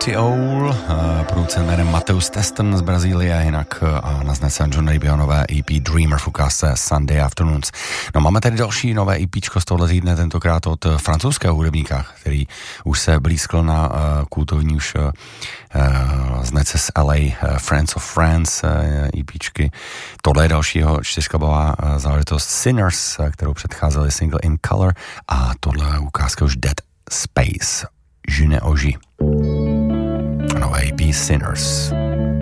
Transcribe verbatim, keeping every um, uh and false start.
Pretty Owl, producent jménem Mateus Teston z Brazílie, jinak a na značce John Rabio nové E P Dreamer v ukázce Sunday Afternoons. No, máme tady další nové EPčko z tohle týdne, tentokrát od francouzského hudebníka, který už se blízkl na uh, kultovní už uh, značce z L A, uh, Friends of France uh, EPčky. Tohle je dalšího čtyřkabová uh, záležitost Sinners, uh, kterou předcházeli single In Color, a tohle je ukázka už Dead Space. Je ne oži. Nové E P Sinners.